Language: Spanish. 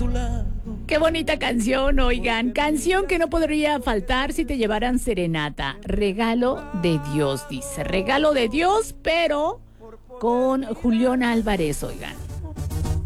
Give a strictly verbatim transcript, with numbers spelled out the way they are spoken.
tu lado. Qué bonita canción, oigan. Canción que no podría faltar si te llevaran serenata. Regalo de Dios, dice. Regalo de Dios, pero con Julián Álvarez, oigan.